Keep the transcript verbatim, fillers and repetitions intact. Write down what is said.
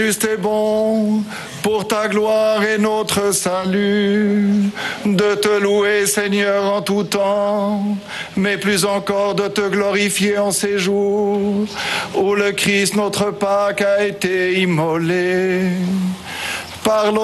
Juste et bon, pour ta gloire et notre salut, de te louer Seigneur en tout temps, mais plus encore de te glorifier en ces jours où le Christ notre Pâque a été immolé. Par